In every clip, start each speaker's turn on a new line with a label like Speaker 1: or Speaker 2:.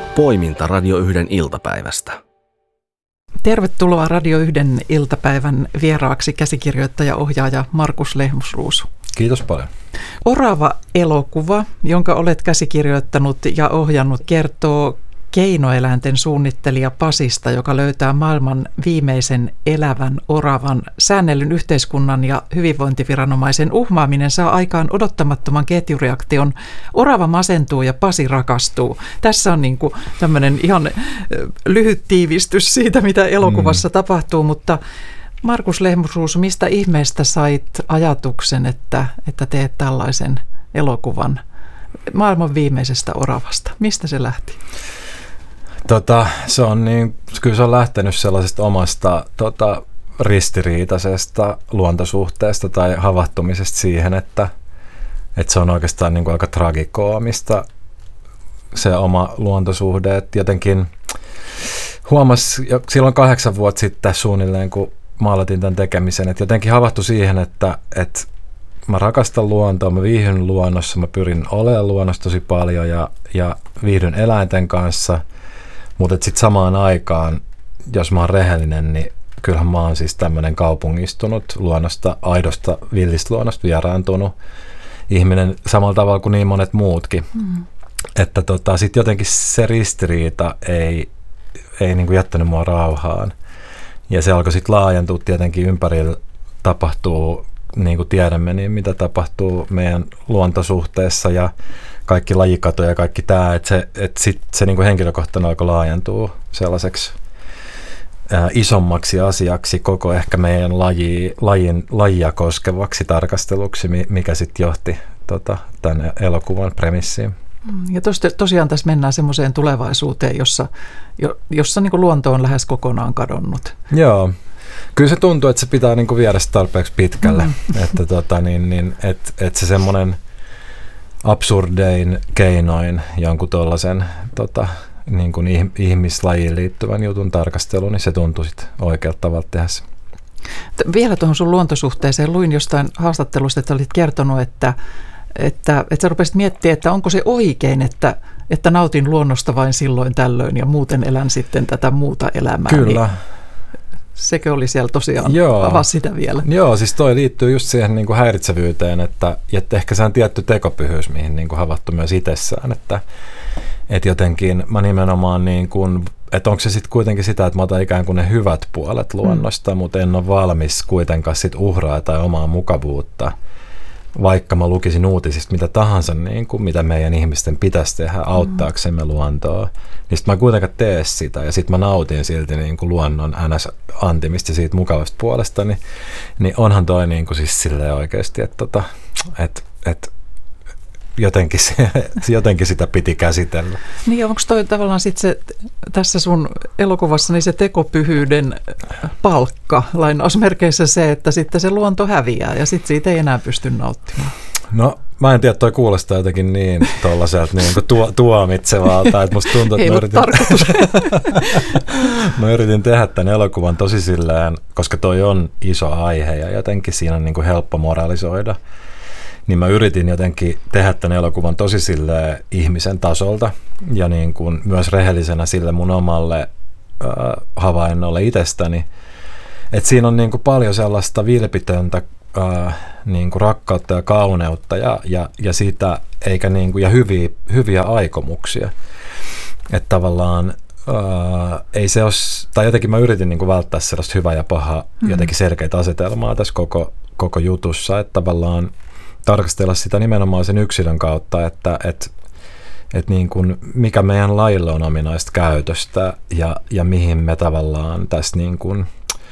Speaker 1: Poiminta Radio 1 iltapäivästä.
Speaker 2: Tervetuloa Radio 1 iltapäivän vieraaksi käsikirjoittaja-ohjaaja Markus Lehmusruusu.
Speaker 3: Kiitos paljon.
Speaker 2: Orava-elokuva, jonka olet käsikirjoittanut ja ohjannut, kertoo keinoeläinten suunnittelija Pasista, joka löytää maailman viimeisen elävän oravan. Säännellyn yhteiskunnan ja hyvinvointiviranomaisen uhmaaminen saa aikaan odottamattoman ketjureaktion. Orava masentuu ja Pasi rakastuu. Tässä on tämmöinen ihan lyhyt tiivistys siitä, mitä elokuvassa tapahtuu, mutta Markus Lehmusruusu, mistä ihmeestä sait ajatuksen, että teet tällaisen elokuvan maailman viimeisestä oravasta? Mistä se lähti?
Speaker 3: Kyllä se on lähtenyt sellaisesta omasta ristiriitaisesta luontosuhteesta tai havahtumisesta siihen, että se on oikeastaan aika tragikoomista se oma luontosuhde. Et jotenkin huomasi jo silloin 8 vuotta sitten suunnilleen, kun mä aloitin tämän tekemisen, että jotenkin havahtui siihen, että mä rakastan luontoa, mä viihdyn luonnossa, mä pyrin olemaan luonnossa tosi paljon ja viihdyn eläinten kanssa. Mutta sitten samaan aikaan, jos mä oon rehellinen, niin kyllähän mä oon siis tämmöinen kaupungistunut luonnosta, aidosta villistä luonnosta vieraantunut ihminen samalla tavalla kuin niin monet muutkin. Että sitten jotenkin se ristiriita ei jättänyt mua rauhaan. Ja se alkoi sitten laajentua tietenkin ympärillä, tapahtuu, niin kuin tiedämme, niin mitä tapahtuu meidän luontosuhteessa ja kaikki lajikato ja kaikki tämä, että se niin kuin henkilökohtainen alkoi laajentua sellaiseksi isommaksi asiaksi koko ehkä meidän lajia koskevaksi tarkasteluksi, mikä sitten johti tämän elokuvan premissiin.
Speaker 2: Ja tosiaan tässä mennään semmoiseen tulevaisuuteen, jossa niin kuin luonto on lähes kokonaan kadonnut.
Speaker 3: Joo. Kyllä se tuntuu, että se pitää niin kuin viedä tarpeeksi pitkälle, että se semmoinen absurdein keinoin jonkun tuollaisen niin kuin ihmislajiin liittyvän jutun tarkastelu, niin se tuntui sitten oikealta tavalla tehdä se.
Speaker 2: Vielä tuohon sun luontosuhteeseen luin jostain haastattelusta, että olit kertonut, että sä rupesit miettimään, että onko se oikein, että nautin luonnosta vain silloin tällöin ja muuten elän sitten tätä muuta elämää.
Speaker 3: Kyllä.
Speaker 2: Niin sekö oli siellä tosiaan? Avaa sitä vielä.
Speaker 3: Joo, siis toi liittyy just siihen niin kuin häiritsevyyteen, että ehkä se on tietty tekopyhyys, mihin niin kuin havaittu myös itsessään, että jotenkin mä nimenomaan niin kuin, että onko se sitten kuitenkin sitä, että mä otan ikään kuin ne hyvät puolet luonnosta, mutta en ole valmis kuitenkaan sit uhraa tai omaa mukavuutta, vaikka mä lukisin uutisista mitä tahansa, niin kuin, mitä meidän ihmisten pitäisi tehdä auttaaksemme luontoa, niin sitten mä kuitenkaan tee sitä ja sitten mä nautin silti niin kuin luonnon NS-antimista siitä mukavasta puolesta, niin onhan toi niin kuin siis silleen oikeasti, että jotenkin sitä piti käsitellä.
Speaker 2: Niin onko toi tavallaan sitten se, tässä sun elokuvassa niin se tekopyhyyden palkka, lainausmerkeissä se, että sitten se luonto häviää ja sitten siitä ei enää pysty nauttimaan?
Speaker 3: No mä en tiedä, toi kuulostaa jotenkin niin tuollaiselta niin tuomitsevalta, että musta tuntuu, että mä yritin tehdä tämän elokuvan tosi silleen, koska toi on iso aihe ja jotenkin siinä on niin kuin helppo moralisoida. Niin mä yritin jotenkin tehdä tämän elokuvan tosi sille ihmisen tasolta ja niin kuin myös rehellisenä sille mun omalle havainnolle itsestäni. Että siinä on niin kuin paljon sellaista vilpitöntä niin kuin rakkautta ja kauneutta ja sitä, eikä niin kuin, ja hyviä aikomuksia. Että tavallaan ei se ole, tai jotenkin mä yritin niin kuin välttää sellaista hyvää ja pahaa jotenkin selkeitä asetelmaa tässä koko jutussa, että tavallaan tarkastella sitä nimenomaan sen yksilön kautta, että niin kuin mikä meidän lajille on ominaista käytöstä ja mihin me tavallaan tässä niin kuin,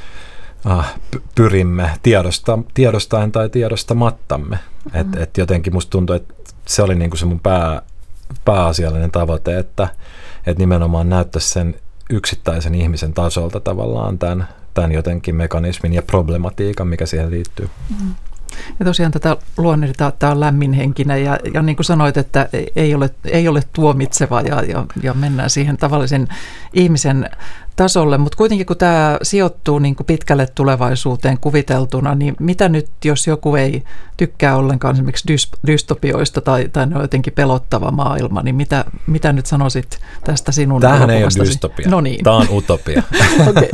Speaker 3: pyrimme tiedostaen tai tiedostamattamme. Et jotenkin musta tuntuu, että se oli niin kuin se mun pääasiallinen tavoite, että nimenomaan näyttäisi sen yksittäisen ihmisen tasolta tavallaan tämän jotenkin mekanismin ja problematiikan, mikä siihen liittyy.
Speaker 2: Ja tosiaan tätä luonnehditaan, että tämä on lämminhenkinen ja niin kuin sanoit, että ei ole tuomitseva ja mennään siihen tavallisen ihmisen tasolle, mutta kuitenkin kun tämä sijoittuu niin kuin pitkälle tulevaisuuteen kuviteltuna, niin mitä nyt, jos joku ei tykkää ollenkaan esimerkiksi dystopioista tai ne on jotenkin pelottava maailma, niin mitä nyt sanoisit tästä sinun
Speaker 3: Tämähän ei ole dystopia,
Speaker 2: no niin.
Speaker 3: Tämä on utopia.
Speaker 2: Okei.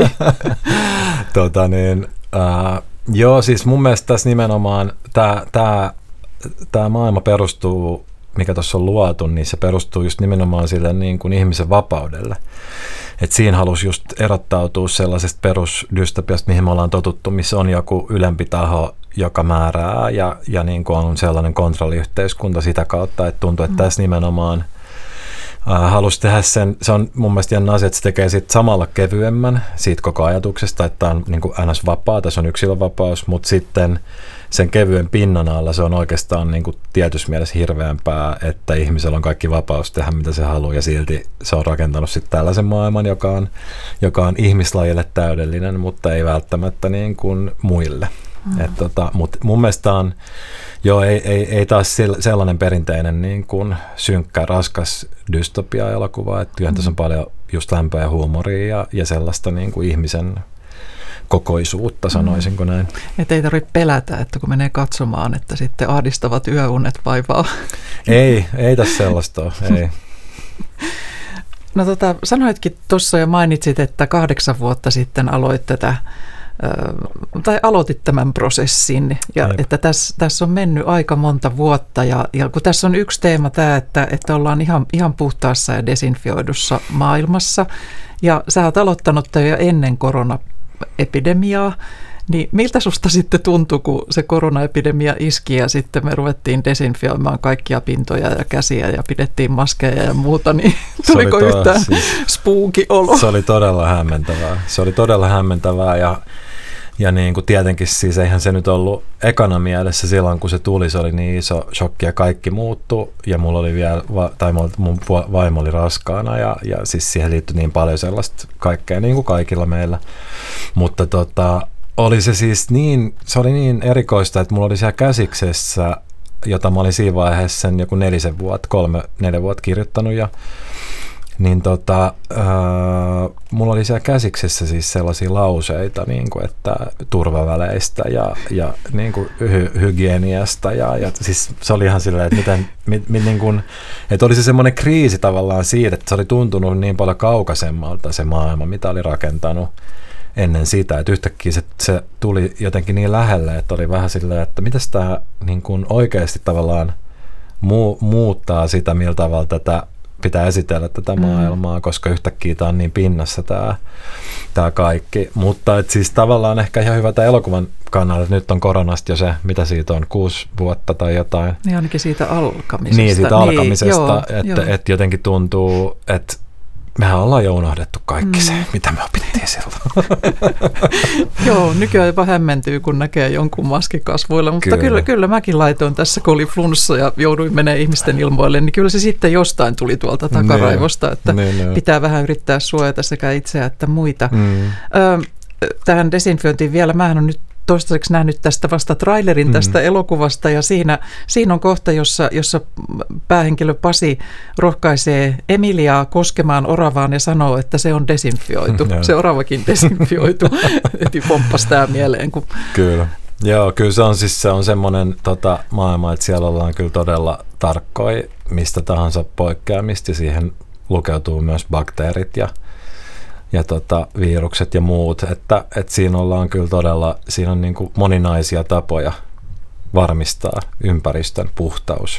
Speaker 3: Joo, siis mun mielestä tässä nimenomaan tämä maailma perustuu, mikä tuossa on luotu, niin se perustuu just nimenomaan sille niin kuin ihmisen vapaudelle. Et siinä halusi just erottautua sellaisesta perusdystopiasta, mihin me ollaan totuttu, missä on joku ylempi taho, joka määrää ja niin kuin on sellainen kontrolliyhteiskunta sitä kautta, että tuntuu, että tässä nimenomaan halusi tehdä sen, se on mun mielestä jännä asia, että se tekee siitä samalla kevyemmän siitä koko ajatuksesta, että on niin kuin NS-vapaa, tässä on yksilönvapaus, mutta sitten sen kevyen pinnan alla se on oikeastaan niin kuin tietyssä mielessä hirveämpää, että ihmisellä on kaikki vapaus tehdä mitä se haluaa ja silti se on rakentanut sitten tällaisen maailman, joka on ihmislajille täydellinen, mutta ei välttämättä niin kuin muille. Mutta mun mielestä on, ei taas sellainen perinteinen niin kuin synkkä, raskas dystopia-elokuva, että kyllähän tässä on paljon just lämpöä ja huumoria ja sellaista niin kuin ihmisen kokoisuutta, sanoisinko näin.
Speaker 2: Että ei tarvitse pelätä, että kun menee katsomaan, että sitten ahdistavat yöunet vaivaa.
Speaker 3: Ei tässä sellaista ole, ei.
Speaker 2: No sanoitkin tuossa ja mainitsit, että 8 vuotta sitten aloitit tämän prosessin ja että tässä on mennyt aika monta vuotta ja kun tässä on yksi teema tämä, että ollaan ihan puhtaassa ja desinfioidussa maailmassa ja sä oot aloittanut tämän jo ennen koronaepidemiaa, niin miltä susta sitten tuntui, kun se koronaepidemia iski ja sitten me ruvettiin desinfioimaan kaikkia pintoja ja käsiä ja pidettiin maskeja ja muuta, niin tuliko yhtään spooky olo?
Speaker 3: Se oli todella hämmentävää ja niin kuin tietenkin siis eihän se nyt ollut ekana mielessä silloin, kun se tuli, se oli niin iso shokki ja kaikki muuttui ja mulla oli vielä, mun vaimo oli raskaana ja siis siihen liittyi niin paljon sellaista kaikkea niin kuin kaikilla meillä, mutta oli se siis se oli niin erikoista, että mulla oli siellä käsiksessä, jota mä olin siinä vaiheessa sen joku 3-4 vuotta kirjoittanut niin mulla oli siellä käsiksessä siis sellaisia lauseita, niin kuin, että turvaväleistä ja niin kuin hygieniasta ja siis se oli ihan silleen, että niin kuin, että oli se semmoinen kriisi tavallaan siitä, että se oli tuntunut niin paljon kaukaisemmalta se maailma, mitä oli rakentanut ennen sitä, että yhtäkkiä se tuli jotenkin niin lähelle, että oli vähän silleen, että mitäs tämä niin kuin oikeasti tavallaan muuttaa sitä, millä tavalla tätä pitää esitellä tätä maailmaa, koska yhtäkkiä tämä on niin pinnassa tämä kaikki. Mutta siis tavallaan ehkä ihan hyvä tämä elokuvan kannalta, että nyt on koronasta jo se, mitä siitä on, 6 vuotta tai jotain.
Speaker 2: Niin ainakin siitä alkamisesta.
Speaker 3: Niin, siitä alkamisesta, että jotenkin tuntuu, että mehän ollaan jo unohdettu kaikki se, mitä me opittiin silloin.
Speaker 2: Joo, nykyään jopa hämmentyy, kun näkee jonkun maskikasvoilla, mutta kyllä mäkin laitoin tässä, kun oli flunssa ja jouduin menemään ihmisten ilmoille, niin kyllä se sitten jostain tuli tuolta takaraivosta, että pitää vähän yrittää suojata sekä itseä että muita. Tähän desinfiointiin vielä, mähän on nyt toistaiseksi nähnyt tästä vasta trailerin tästä elokuvasta ja siinä on kohta, jossa päähenkilö Pasi rohkaisee Emiliaa koskemaan oravaan ja sanoo, että se on desinfioitu. Se oravakin desinfioitu. Heti pomppasi tämä mieleen.
Speaker 3: Kyllä. Joo, kyllä se on semmoinen maailma, että siellä ollaan kyllä todella tarkkoja mistä tahansa poikkeamista ja siihen lukeutuu myös bakteerit ja virukset ja muut, että siinä ollaan kyllä todella, siinä on niin kuin moninaisia tapoja varmistaa ympäristön puhtaus.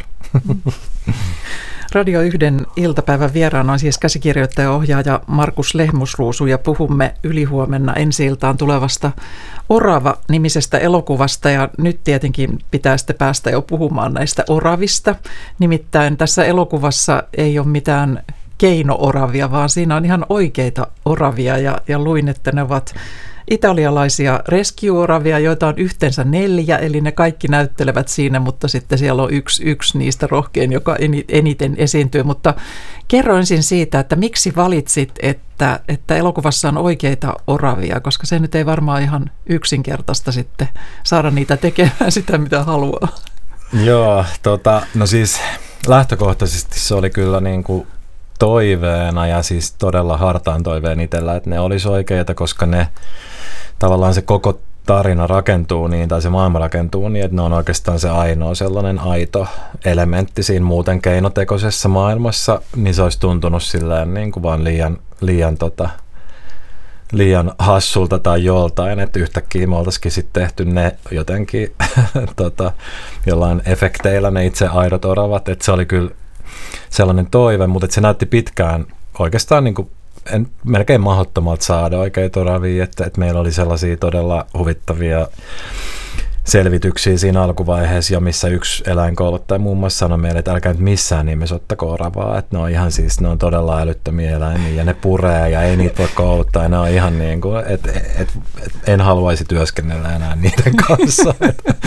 Speaker 3: Radio 1 iltapäivän vieraana on siis käsikirjoittaja ohjaaja Markus Lehmusruusu ja puhumme ylihuomenna ensi-iltaan tulevasta Orava-nimisestä elokuvasta ja nyt tietenkin pitää sitten päästä jo puhumaan näistä oravista. Nimittäin tässä elokuvassa ei ole mitään
Speaker 2: keino-oravia, vaan siinä on ihan oikeita oravia ja luin, että ne ovat italialaisia rescue-oravia, joita on yhteensä 4, eli ne kaikki näyttelevät siinä, mutta sitten siellä on yksi niistä rohkein, joka eniten esiintyy. Mutta kerro ensin siitä, että miksi valitsit, että elokuvassa on oikeita oravia, koska se nyt ei varmaan ihan yksinkertaista sitten saada niitä tekemään sitä, mitä haluaa.
Speaker 3: Joo, no siis lähtökohtaisesti se oli kyllä niin kuin toiveena ja siis todella hartaan toiveen itsellä, että ne olisi oikeita, koska ne tavallaan se koko tarina rakentuu niin, tai se maailma rakentuu niin, että ne on oikeastaan se ainoa sellainen aito elementti siinä muuten keinotekoisessa maailmassa, niin se olisi tuntunut silleen niin kuin vaan liian hassulta tai joltain, että yhtäkkiä me oltaisikin sitten tehty ne jotenkin jollain efekteillä ne itse aidot oravat, että se oli kyllä sellainen toive, mutta se näytti pitkään oikeastaan niin kuin melkein mahdottomalta saada oikeita oravia, että meillä oli sellaisia todella huvittavia selvityksiä siinä alkuvaiheessa, ja missä yksi eläinkouluttaja muun muassa sanoi meille, että älkää nyt missään nimessä ottako oravaa, että ne on todella älyttömiä eläimiä, ja ne puree, ja ei niitä voi kouluttaa, ja ne on ihan niin kuin, että en haluaisi työskennellä enää niiden kanssa.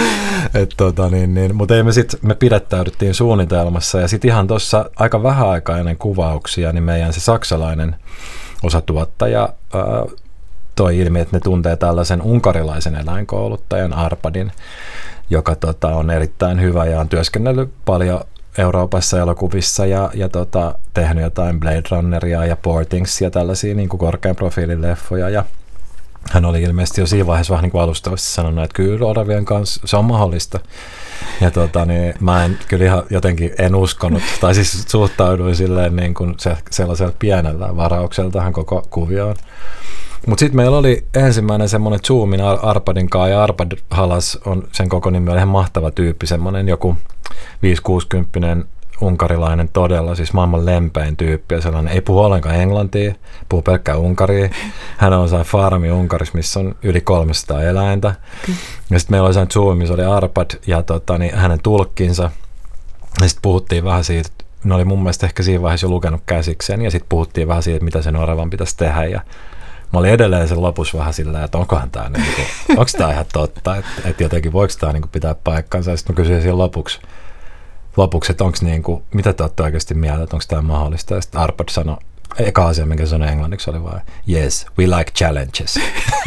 Speaker 3: Mutta me pidättäydyttiin suunnitelmassa, ja sitten ihan tuossa aika vähän aikaa ennen kuvauksia, niin meidän se saksalainen osatuottaja toi ilmi, että ne tuntee tällaisen unkarilaisen eläinkouluttajan Arpadin, joka on erittäin hyvä ja on työskennellyt paljon Euroopassa elokuvissa ja tehnyt jotain Blade Runneria ja Portingsia, tällaisia niin kuin korkean profiilin leffoja. Ja hän oli ilmeisesti jo siinä vaiheessa vähän niin kuin alustavasti sanonut, että kyllä oravien kanssa se on mahdollista. Ja mä en kyllä ihan jotenkin en uskonut, tai siis suhtauduin silleen niin kuin sellaisella pienellä varaukselta tähän koko kuvioon. Mutta sitten meillä oli ensimmäinen semmoinen zoomin Arpadin kanssa, ja Arpad Halas on sen koko nimi, on ihan mahtava tyyppi, semmoinen joku 5-60 unkarilainen todella, siis maailman lempein tyyppi, ja sellainen ei puhu ollenkaan englantia, puhuu pelkkää unkaria. Hän on jossain farmi Unkarissa, missä on yli 300 eläintä. Ja sitten meillä oli jossain zoom, missä oli Arpad ja hänen tulkkinsa. Ja sitten puhuttiin vähän siitä, ne oli mun mielestä ehkä siinä vaiheessa jo lukenut käsikseen, ja sitten puhuttiin vähän siitä, mitä sen oravan pitäisi tehdä, ja mä olin edelleen sen lopussa vähän sillä, että onkohan tämä, onko tämä ihan totta, että jotenkin voiko tämä pitää paikkansa. Sitten mä kysyin siellä lopuksi, että onko mitä te olette oikeasti mieltä, että onko tämä mahdollista. Ja sitten Arpad sanoi, eka asia, minkä sanoi englanniksi, oli vaan, yes, we like challenges.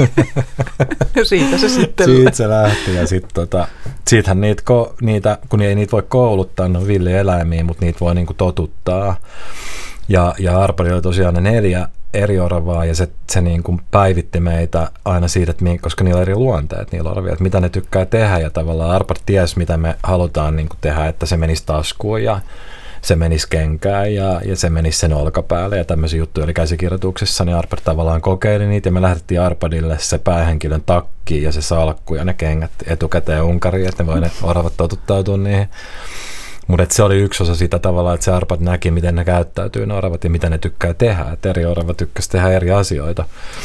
Speaker 2: Siitä se sitten
Speaker 3: Siitä se lähti, ja siitähän niitä, kun ei niitä voi kouluttaa, ne on villieläimiä, mutta niitä voi totuttaa. Ja Arpadilla oli tosiaan ne 4 eri oravaa, ja se niin kuin päivitti meitä aina siitä, että koska niillä on eri luonteet niillä oravia, että mitä ne tykkää tehdä, ja tavallaan Arpad tiesi, mitä me halutaan niin kuin tehdä, että se menisi taskuun, ja se menisi kenkään, ja se menisi sen olkapäälle, ja tämmöisiä juttuja oli käsikirjoituksessa, niin Arpad tavallaan kokeili niitä, ja me lähdettiin Arpadille se päähenkilön takki, ja se salkku, ja ne kengät etukäteen Unkariin, että ne voi ne oravat totuttautua niihin. Mutta se oli yksi osa sitä tavalla, että se Arpad näki, miten ne käyttäytyy ne oravat ja mitä ne tykkää tehdä. Että eri oravat tykkäsi tehdä eri asioita.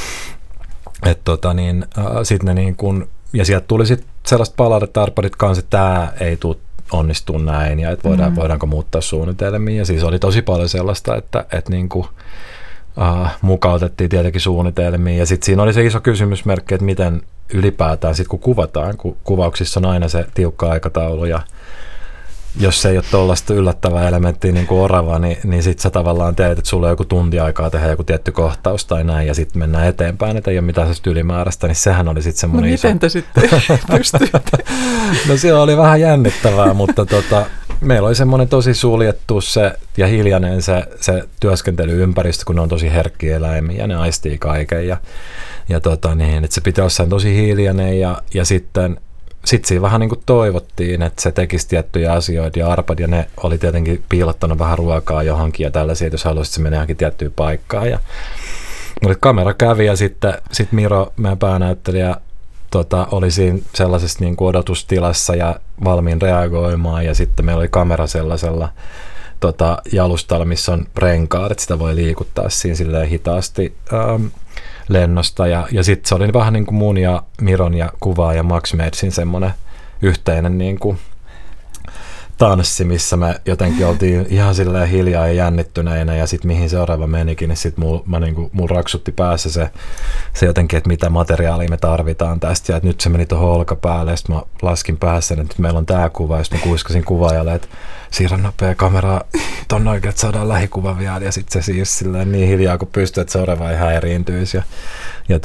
Speaker 3: Sitten ne niin kun, ja sieltä tuli sitten sellaista palautetta Arpadit kanssa, että tämä ei tule onnistua näin ja että voidaanko muuttaa suunnitelmia. Ja siis oli tosi paljon sellaista, että niin kuin, mukautettiin tietenkin suunnitelmiin. Ja sitten siinä oli se iso kysymysmerkki, että miten ylipäätään sitten kun kuvataan, kun kuvauksissa on aina se tiukka aikataulu ja jos ei ole tuollaista yllättävää elementtiä niin kuin orava, niin sitten sä tavallaan teet, että sulla on joku tunti aikaa tehdä joku tietty kohtaus tai näin, ja sitten mennään eteenpäin, että ei ole mitään ylimääräistä, niin sehän oli sitten semmoinen iso.
Speaker 2: Miten te sitten pystyitte?
Speaker 3: No se oli vähän jännittävää, mutta meillä oli semmoinen tosi suljettu ja hiljainen se työskentelyympäristö, kun ne on tosi herkkiä eläimiä, ja ne aistii kaiken, ja että se pitää olla tosi hiljainen, ja sitten siinä vähän niin kuin toivottiin, että se tekisi tiettyjä asioita, ja Arpad ja ne oli tietenkin piilottanut vähän ruokaa johonkin ja tällaisia, että jos haluaisit, se menee johonkin tiettyyn paikkaan. Mutta kamera kävi, ja sitten Miro, meidän päänäyttelijä, oli siinä sellaisessa niin kuin odotustilassa ja valmiin reagoimaan, ja sitten meillä oli kamera sellaisella jalustalla, missä on renkaat, että sitä voi liikuttaa siinä silleen hitaasti lennosta, ja sitten se oli vähän niin kuin mun ja Miron ja kuvaa ja Max Medsin semmoinen yhteinen niin kuin tanssi, missä me jotenkin oltiin ihan silleen hiljaa ja jännittyneinä ja sitten mihin seuraava menikin, niin sitten mulla raksutti päässä se jotenkin, että mitä materiaalia me tarvitaan tästä ja että nyt se meni tuohon olkapäälle ja sitten mä laskin päässä, että nyt meillä on tämä kuva ja sitten mä kuiskasin kuvaajalle, että siirrän nopea kameraa tonne oikein, että saadaan lähikuva vielä ja sitten se siirsi silleen niin hiljaa kun pystyy, että seuraava ei häiriintyisi ja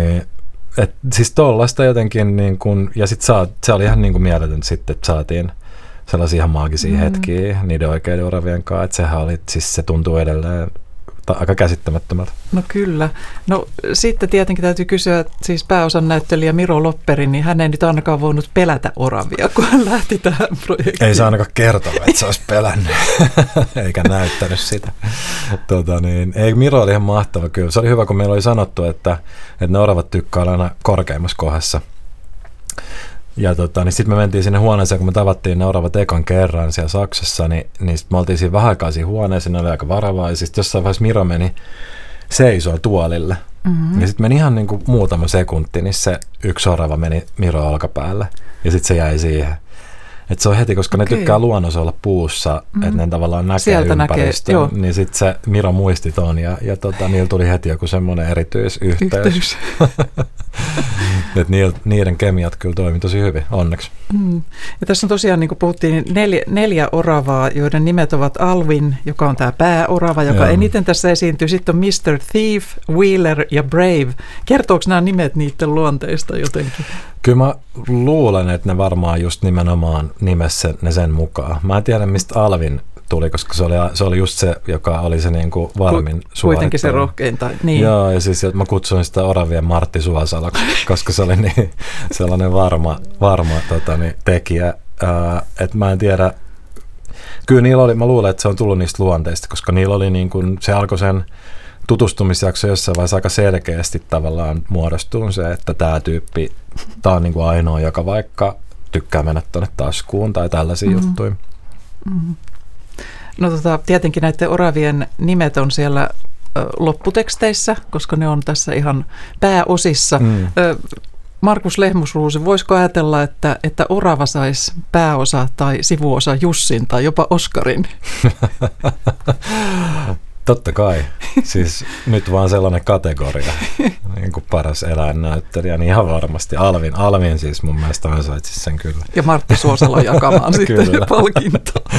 Speaker 3: siis tollaista jotenkin niin kun, ja sitten se oli ihan niin kuin mieletöntä sitten, että saatiin sellaisia ihan maagisia hetkiä niiden oikeiden oravien kanssa, että sehän oli, siis se tuntuu edelleen aika käsittämättömältä.
Speaker 2: No kyllä. No sitten tietenkin täytyy kysyä, että siis pääosan näyttelijä Miro Lopperi, niin hän ei nyt ainakaan voinut pelätä oravia, kun hän lähti tähän projektiin.
Speaker 3: Ei se ainakaan kertonut, että se olisi pelännyt, eikä näyttänyt sitä. Ei, Miro oli ihan mahtava kyllä. Se oli hyvä, kun meillä oli sanottu, että ne oravat tykkää aina korkeimmassa kohdassa. Ja niin sitten me mentiin sinne huoneeseen, kun me tavattiin ne oravat ekan kerran siellä Saksassa, niin sit me oltiin siinä vähän aikaa siinä huoneessa, ne oli aika varovaisia. Sitten jossain vaiheessa Miro meni seisoo tuolille. Mm-hmm. Ja sitten meni ihan niin kuin muutama sekunti, niin se yksi orava meni Miro olkapäälle. Ja sitten se jäi siihen. Että se on heti, koska ne tykkää luonnossa olla puussa, että ne tavallaan näkee sieltä ympäristön, niin sitten se Miro muisti ton ja niillä tuli heti joku semmoinen erityisyhteys. Että niiden kemiat kyllä toimi tosi hyvin, onneksi.
Speaker 2: Ja tässä on tosiaan, niin kuin puhuttiin, neljä oravaa, joiden nimet ovat Alvin, joka on tämä pääorava, joka eniten tässä esiintyy. Sitten on Mr. Thief, Wheeler ja Brave. Kertooko nämä nimet niiden luonteista jotenkin?
Speaker 3: Kyllä mä luulen, että ne varmaan just nimenomaan nimessä ne sen mukaan. Mä en tiedä, mistä Alvin tuli, koska se oli just se, joka oli se niin kuin varmin suorittava.
Speaker 2: Kuitenkin se rohkein. Niin.
Speaker 3: Joo, ja siis mä kutsuin sitä oravien Martti Suosala, koska se oli niin sellainen varma tekijä. Että mä en tiedä. Kyllä niillä oli, mä luulen, että se on tullut niistä luonteista, koska niillä oli niin kuin, se alkoi sen tutustumisjakso jossain vaiheessa aika selkeästi tavallaan muodostuu se, että tämä on niin kuin ainoa, joka vaikka tykkää mennä tuonne taskuun tai tällaisia juttuja.
Speaker 2: Mm-hmm. No tietenkin näiden oravien nimet on siellä lopputeksteissä, koska ne on tässä ihan pääosissa. Markus Lehmusruusi, voisiko ajatella, että orava saisi pääosa tai sivuosa Jussin tai jopa Oskarin?
Speaker 3: Totta kai. Siis nyt vaan sellainen kategoria, niin kuin paras eläinnäyttelijä, niin ihan varmasti. Alvin siis mun mielestä ansaitsisi sen kyllä.
Speaker 2: Ja Martti Suosalo jakamaan sitten palkintoa.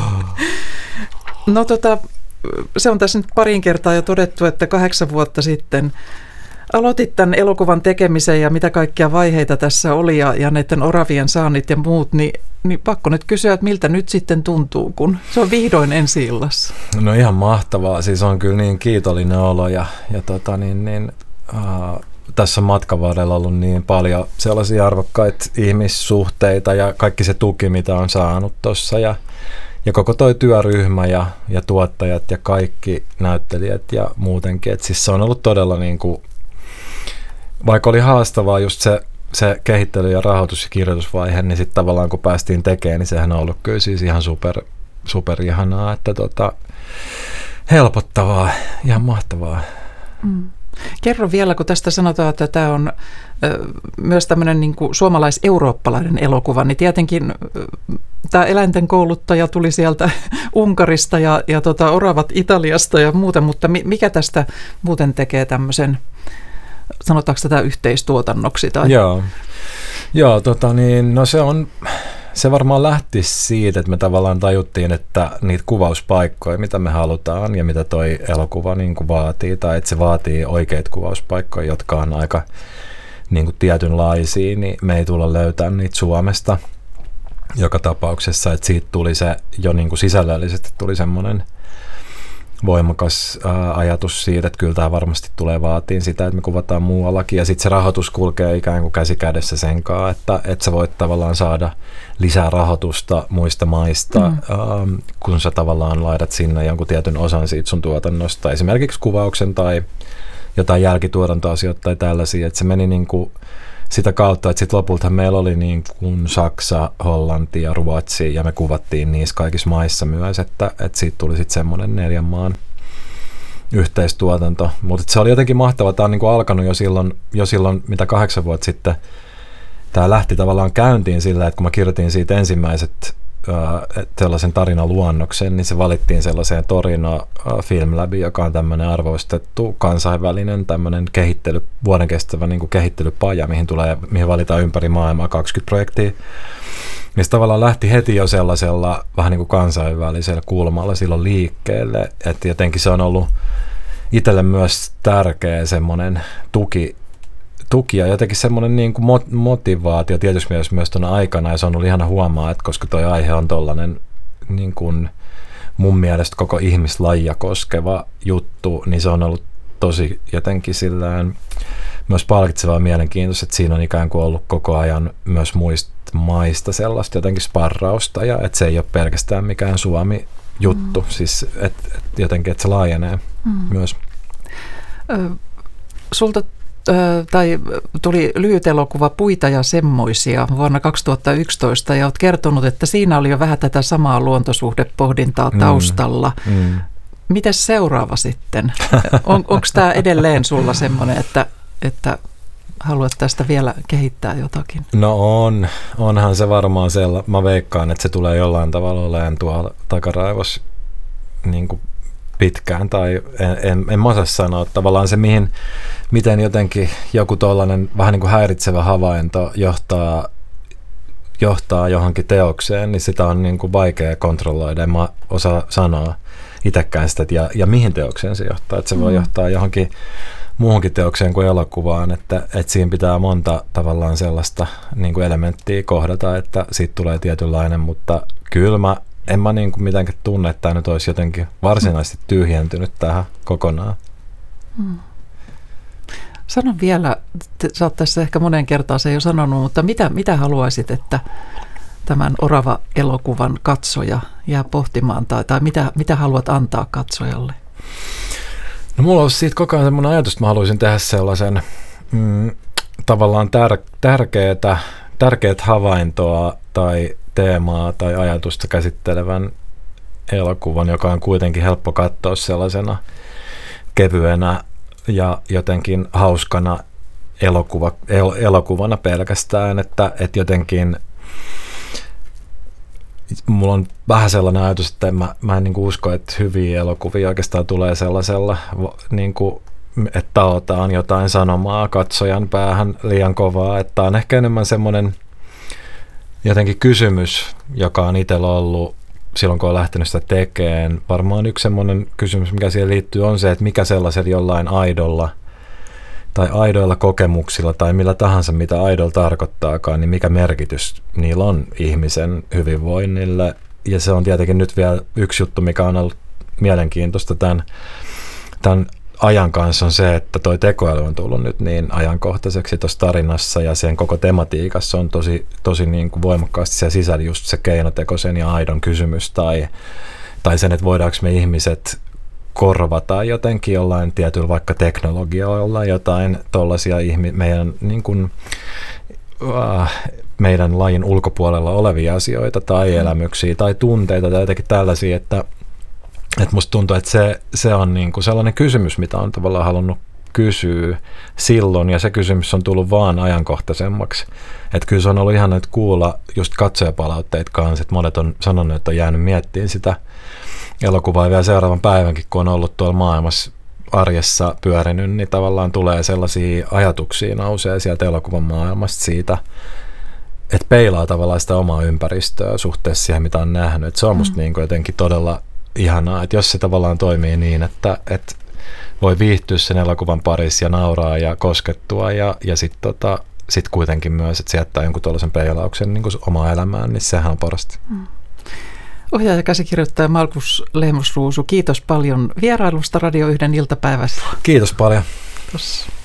Speaker 2: No se on tässä nyt parin kertaa jo todettu, että 8 vuotta sitten aloitit tämän elokuvan tekemisen ja mitä kaikkia vaiheita tässä oli ja näiden oravien saannit ja muut, niin pakko nyt kysyä, että miltä nyt sitten tuntuu, kun se on vihdoin ensi-illassa?
Speaker 3: No ihan mahtavaa, siis on kyllä niin kiitollinen olo ja tässä on matkan varrella ollut niin paljon sellaisia arvokkaita ihmissuhteita ja kaikki se tuki, mitä on saanut tuossa ja koko toi työryhmä ja tuottajat ja kaikki näyttelijät ja muutenkin, että siis se on ollut todella niin kuin, vaikka oli haastavaa just se kehittely ja rahoitus- ja kirjoitusvaihe, niin sitten tavallaan kun päästiin tekemään, niin sehän on ollut kyllä siis ihan super ihanaa, että helpottavaa, ihan mahtavaa.
Speaker 2: Kerro vielä, kun tästä sanotaan, että tämä on myös tämmöinen niin kuin suomalais-eurooppalainen elokuva, niin tietenkin tämä eläinten kouluttaja tuli sieltä Unkarista ja oravat Italiasta ja muuten, mutta mikä tästä muuten tekee tämmöisen, sanotaanko tätä yhteistuotannoksi? Tai?
Speaker 3: Joo, no se varmaan lähti siitä, että me tavallaan tajuttiin, että niitä kuvauspaikkoja, mitä me halutaan ja mitä toi elokuva niin kuin vaatii, tai että se vaatii oikeita kuvauspaikkoja, jotka on aika niin kuin tietynlaisia, niin me ei tulla löytämään niitä Suomesta joka tapauksessa, että siitä tuli se jo niin kuin sisällöllisesti tuli semmoinen voimakas ajatus siitä, että kyllä tämä varmasti tulee vaatiin sitä, että me kuvataan muuallakin ja sitten se rahoitus kulkee ikään kuin käsi kädessä sen kanssa, että sä voit tavallaan saada lisää rahoitusta muista maista, kun sä tavallaan laitat sinne jonkun tietyn osan siitä sun tuotannosta, esimerkiksi kuvauksen tai jotain jälkituotantoasioita tai tällaisia, että se meni niin kuin sitä kautta, että sitten lopultahan meillä oli niin kuin Saksa, Hollanti ja Ruotsi ja me kuvattiin niissä kaikissa maissa myös, että siitä tuli sitten semmoinen 4 maan yhteistuotanto. Mutta se oli jotenkin mahtavaa, tämä on niin kuin alkanut jo silloin mitä 8 vuotta sitten. Tämä lähti tavallaan käyntiin sillä, että kun mä kirjoitin siitä ensimmäiset sellaisen tarinaluonnoksen, niin se valittiin sellaiseen Torino Film Lab, joka on tämmöinen arvostettu kansainvälinen tämmöinen vuoden kestävä niin kuin kehittelypaja, mihin valitaan ympäri maailmaa 20 projektia. Niin se tavallaan lähti heti jo sellaisella vähän niin kuin kansainvälisellä kulmalla silloin liikkeelle, että jotenkin se on ollut itselle myös tärkeä semmoinen tuki ja jotenkin semmoinen niin kuin motivaatio tietysti myös tuona aikana, ja se on ollut ihana huomaa, että koska toi aihe on tollainen niin kuin mun mielestä koko ihmislajia koskeva juttu, niin se on ollut tosi jotenkin sillään myös palkitsevaa ja mielenkiintoista, että siinä on ikään kuin ollut koko ajan myös muista maista sellaista jotenkin sparrausta, ja että se ei ole pelkästään mikään Suomi-juttu, siis että jotenkin, että se laajenee myös.
Speaker 2: Sulta tuli lyhyt elokuva Puita ja semmoisia vuonna 2011, ja olet kertonut, että siinä oli jo vähän tätä samaa luontosuhdepohdintaa taustalla. Mites seuraava sitten? Onko tämä edelleen sulla semmoinen, että haluat tästä vielä kehittää jotakin?
Speaker 3: No onhan se varmaan mä veikkaan, että se tulee jollain tavalla olemaan tuolla takaraivossa niin kuin pitkään, tai en mä osaa sanoa, tavallaan se miten jotenkin joku tollainen vähän niin kuin häiritsevä havainto johtaa johonkin teokseen, niin sitä on niin kuin vaikea kontrolloida, en mä osaa sanoa itsekään sitä, ja mihin teokseen se johtaa, että se voi johtaa johonkin muuhunkin teokseen kuin elokuvaan, että siinä pitää monta tavallaan sellaista niin kuin elementtiä kohdata, että siitä tulee tietynlainen, mutta kyllä en mä niin kuin mitenkään tunne, että tämä nyt olisi jotenkin varsinaisesti tyhjentynyt tähän kokonaan.
Speaker 2: Sano vielä, sä oot tässä ehkä monen kertaan se jo sanonut, mutta mitä haluaisit, että tämän Orava-elokuvan katsoja jää pohtimaan, tai mitä haluat antaa katsojalle?
Speaker 3: No mulla on siitä koko ajan semmoinen ajatus, että mä haluaisin tehdä sellaisen tavallaan tärkeät havaintoa tai teemaa tai ajatusta käsittelevän elokuvan, joka on kuitenkin helppo katsoa sellaisena kevyenä ja jotenkin hauskana elokuvana pelkästään, että jotenkin mulla on vähän sellainen ajatus, että mä en niin kuin usko, että hyviä elokuvia oikeastaan tulee sellaisella, niin kuin, että taotaan jotain sanomaa katsojan päähän liian kovaa, että on ehkä enemmän semmoinen jotenkin kysymys, joka on itsellä ollut silloin, kun on lähtenyt sitä tekemään. Varmaan yksi semmoinen kysymys, mikä siihen liittyy, on se, että mikä sellaisella jollain aidolla tai aidoilla kokemuksilla tai millä tahansa, mitä idol tarkoittaakaan, niin mikä merkitys niillä on ihmisen hyvinvoinnille. Ja se on tietenkin nyt vielä yksi juttu, mikä on ollut mielenkiintoista tämän ajan kanssa, on se, että toi tekoäly on tullut nyt niin ajankohtaiseksi tuossa tarinassa, ja sen koko tematiikassa on tosi niin kuin voimakkaasti siellä sisällä just se keinotekoisen ja aidon kysymys, tai sen, että voidaanko me ihmiset korvata jotenkin jollain tietyllä vaikka teknologialla jotain tuollaisia meidän, niin kuin, meidän lajin ulkopuolella olevia asioita tai elämyksiä tai tunteita tai jotenkin tällaisia, että musta tuntuu, että se on niin kuin sellainen kysymys, mitä on tavallaan halunnut kysyä silloin, ja se kysymys on tullut vaan ajankohtaisemmaksi. Että kyllä se on ollut ihana kuulla just katsojapalautteita kanssa, että monet on sanonut, että on jäänyt miettimään sitä elokuvaa vielä seuraavan päivänkin, kun on ollut tuolla maailmassa arjessa pyörinyt, niin tavallaan tulee sellaisia ajatuksia nousee sieltä elokuvan maailmasta siitä, että peilaa tavallaan sitä omaa ympäristöä suhteessa siihen, mitä on nähnyt. Että se on musta niin kuin jotenkin todella ihanaa, että jos se tavallaan toimii niin, että voi viihtyä sen elokuvan parissa ja nauraa ja koskettua ja sit kuitenkin myös, että se jättää jonkun tuollaisen peilauksen niin kuin omaan elämään, niin sehän on parasta.
Speaker 2: Ohjaaja ja käsikirjoittaja Markus Lehmusruusu, kiitos paljon vierailusta Radio 1 iltapäivässä.
Speaker 3: Kiitos paljon.
Speaker 2: Kiitos.